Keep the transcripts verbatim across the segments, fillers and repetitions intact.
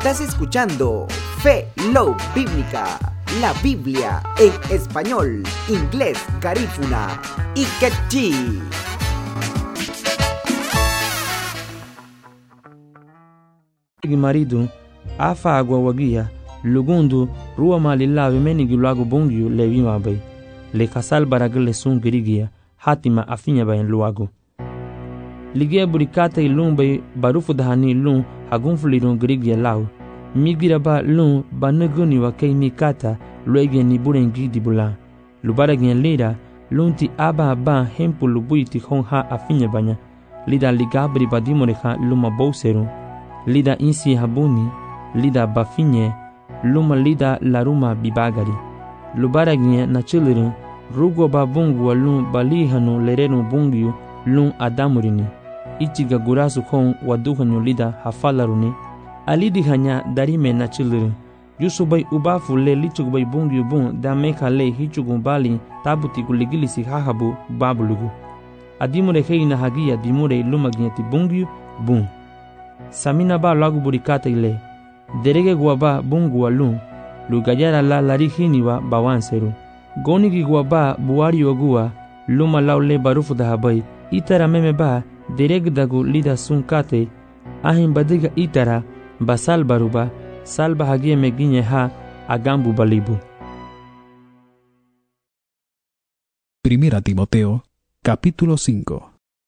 Estás escuchando Fe Love Bíblica, la Biblia en español, inglés, garífuna y quechí. Marido afa agua wagia lugundu ruwa malilawe menigi luago bungyu levima bay le kasal baragle sun girigia hatima afinya bayan luago ligia burikata ilun bay barufu dahani ilun hagunfulirun girigia lau migira ba lun banuguni wa kei mikata luege ni burengi dibula lubara gen lira lunti aba ba hempu lubuiti hon ha afinya banya lida ligabri badimoreha luma bouseru lida insi habuni lida bafinye luma lida laruma bibagari lubaragne na chilirin rugo babungu walun balihanu lerenu bungyu lun adamurini ichiga gurasu kon waduhanyu lida hafalaruni alidi hanya darime na chilirin yusubai ubafu le lichugbai bungyu bun da meka le hichugun bali tabuti kuligilisi hahabu babulugu adimure heina hagia dimure lumagneti bungyu bun samina ba lagu burikata ile derege guaba bungu alun lugayara la larihini wa bawanseru gonigi guaba buari ogua luma laule barufu dahabai itara meme ba derege dagu lida sunkate ahin badiga itara basal baruba salba hagie meginye ha agambu balibu. Primera Timoteo, capítulo cinco.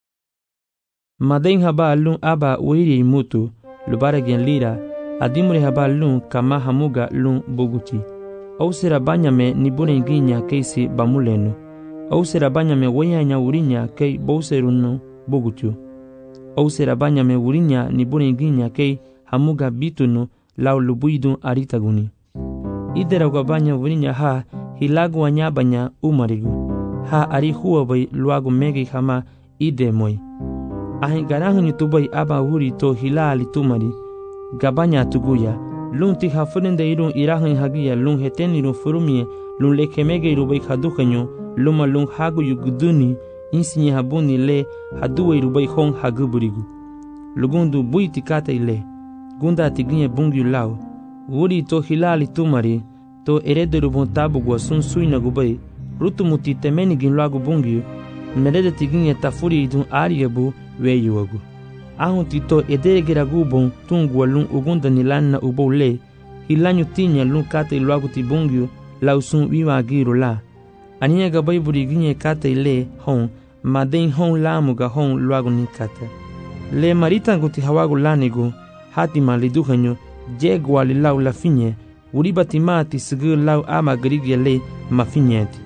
Maden haba alun aba uiri mutu lubara gen lira adimure haba lun kama hamuga lun buguti au sera banyame ni bune ginya keisi bamulenu au sera banyame weyanya urinya kei bouserunu bugutu au sera banyame urinya ni bune ginya kei hamuga bitunu lau lubuidun aritaguni idera gabanya urinya ha hilagu wanyabanya umarigu ha ari huwa bai luagu megi hama ide moi ahin garahani tubai aba huri to hilali tumari gabanya tuguya lunti hafurende irun irahin hagia lun hetenirun furumie lun lekemege irubai hadukanyo luma lun hagu yuguduni insinye habuni le haduwe irubai hon haguburigu lugundu buiti kata ile gunda tiginye bungyu lau huri to hilali tumari to erederubun tabugwa sun suina gubai rutumuti temenigin lagu bungyu merede tiginye tafuri idun ariyabu weyuagu ahun tito ederegera gubon tungu alun ugunda nilanna ubole hilanyu tinya lun kate luagu tibungyu lausun wiwa giru la aniya gabai buriginye kate ile hon maden hon lamuga hon luagu nikata le marita guti hawagu lanigu hatima liduhanyo jegwa lilau la finye uribati mati sigu lau ama grigye le mafinyeti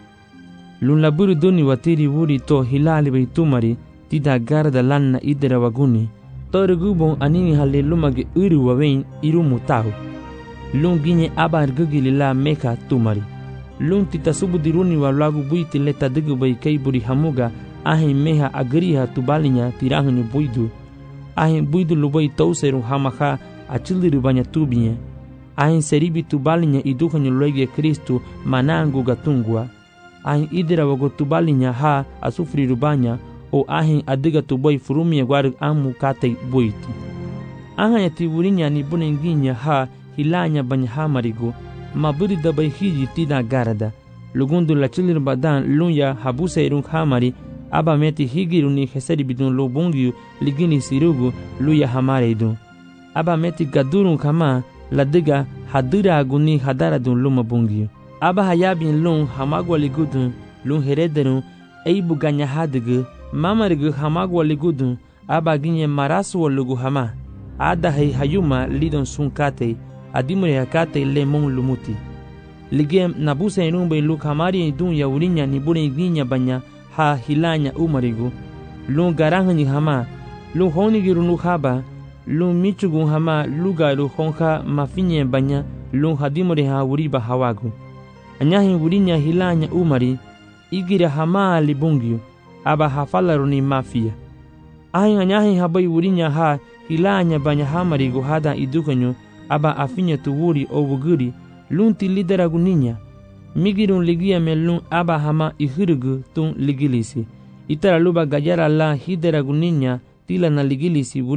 lun laburu duni watiri wuri to hilali baitumari tida garda lanna idera waguni torugubon anini halle lumage uru wawein irumu tahu lun ginye abar gugili la meka tumari lun tita subudiruni wa lagu buiti leta digu bai kaiburi hamuga ahin meha agriha tubalinya tirahunu buidu ahin buidu lubai tauseru hamaha achiliru banya tubinya ahin seribi tubalinya iduhanyu loige kristu manangu gatungwa ahin idera wago tubalinya ha asufriru banya o ahin adiga tuboy furumie gwaru amu katay buiti ahanya tiburinya ni bunenginya ha hilanya banya hamarigo maburi dabay hiji tina garada lugundu la chilir badan lunya habuse irung hamari aba meti higiru ni heseri bidun lobungyu ligini sirugu luya hamare idun aba meti gadurun kama ladiga hadura aguni hadara dun luma bungyu aba hayabin lun hamagwa ligudun lun herederun eibu ganya hadigu mamarigu hamagwa ligudun aba ginye marasu lugu hama ada hay hayuma lidon sunkate adimure hakate lemon lumuti ligem nabuse inumbe luk hamari dun ya urinya ni bure ginya banya ha hilanya umarigu lu garahani hama lu honigiru nu haba lu michugu hama lugaru honka mafinye banya lu hadimure ha uriba hawagu anyahi urinya hilanya umari igira hama libungyu aba hafalaru ni mafia ahin anyahi habai urinya ha hilanya banya hamarigu hada idukanyo aba afinya tuwuri o wuguri lunti lideragu ninya migirun ligia melun aba hama ihirugu tun ligilisi itara luba gajara la hideragu ninya tila na ligilisi